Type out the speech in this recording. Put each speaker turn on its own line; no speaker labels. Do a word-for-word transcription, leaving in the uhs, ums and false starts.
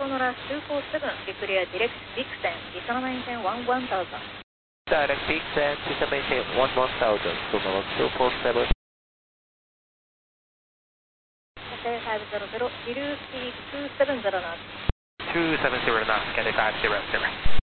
Sonora two four seven, declare direct Dixon, Sonora maintain one one thousand.
Direct Dixon, Sonora maintain one one thousand, Sonora two four seven.
Cathay five zero zero, Hiru speed two seven zero knots.
two seven zero knots, Cathay five zero zero.